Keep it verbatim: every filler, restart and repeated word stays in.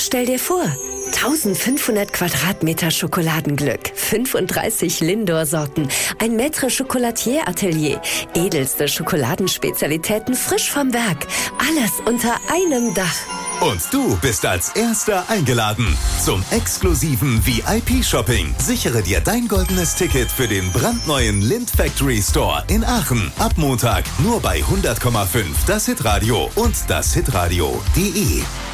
stell dir vor, eintausendfünfhundert Quadratmeter Schokoladenglück, fünfunddreißig Lindor-Sorten, ein Maître Chocolatier Atelier, edelste Schokoladenspezialitäten frisch vom Werk. Alles unter einem Dach. Und du bist als Erster eingeladen zum exklusiven V I P-Shopping. Sichere dir dein goldenes Ticket für den brandneuen Lindt Factory Store in Aachen. Ab Montag nur bei hundert Komma fünf das Hitradio und das hitradio punkt de.